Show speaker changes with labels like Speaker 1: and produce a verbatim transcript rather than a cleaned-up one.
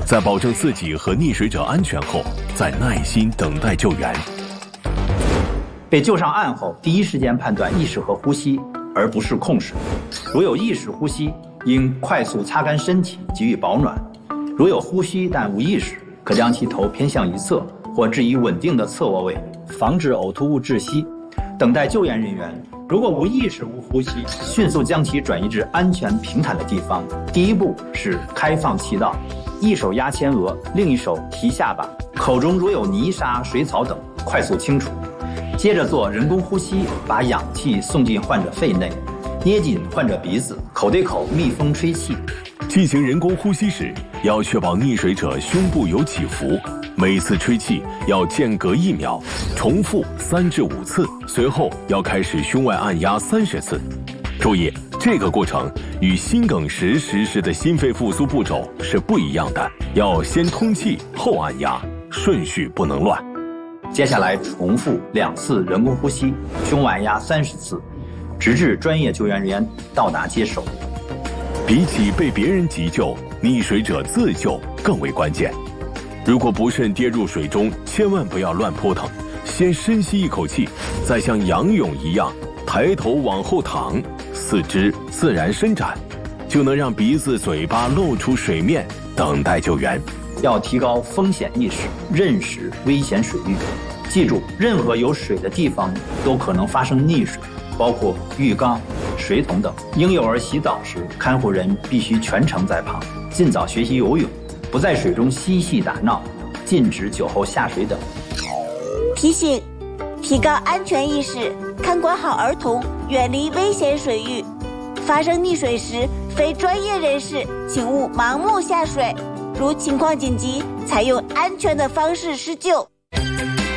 Speaker 1: 在保证自己和溺水者安全后，再耐心等待救援。
Speaker 2: 被救上岸后，第一时间判断意识和呼吸，而不是控水。如有意识呼吸，应快速擦干身体，给予保暖；如有呼吸但无意识，可将其头偏向一侧，或置于稳定的侧卧位，防止呕吐物窒息。等待救援人员，如果无意识无呼吸，迅速将其转移至安全平坦的地方。第一步是开放气道，一手压前额，另一手提下巴，口中如有泥沙、水草等，快速清除。接着做人工呼吸，把氧气送进患者肺内，捏紧患者鼻子，口对口密封吹气。
Speaker 1: 进行人工呼吸时，要确保溺水者胸部有起伏，每次吹气要间隔一秒，重复三至五次，随后要开始胸外按压三十次。注意，这个过程与心梗时实施的心肺复苏步骤是不一样的，要先通气后按压，顺序不能乱。
Speaker 2: 接下来重复两次人工呼吸，胸外按压三十次，直至专业救援人员到达接手。
Speaker 1: 比起被别人急救，溺水者自救更为关键。如果不慎跌入水中，千万不要乱扑腾，先深吸一口气，再像仰泳一样抬头往后躺，四肢自然伸展，就能让鼻子、嘴巴露出水面，等待救援。
Speaker 2: 要提高风险意识，认识危险水域。记住，任何有水的地方都可能发生溺水，包括浴缸、水桶等。婴幼儿洗澡时，看护人必须全程在旁，尽早学习游泳，不在水中嬉戏打闹，禁止酒后下水等。
Speaker 3: 提醒：提高安全意识，看管好儿童，远离危险水域。发生溺水时，非专业人士请勿盲目下水。如情况紧急，采用安全的方式施救。